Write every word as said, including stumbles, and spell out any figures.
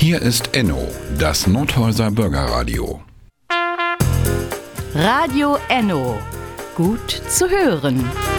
Hier ist Enno, das Nordhäuser Bürgerradio. Radio Enno. Gut zu hören.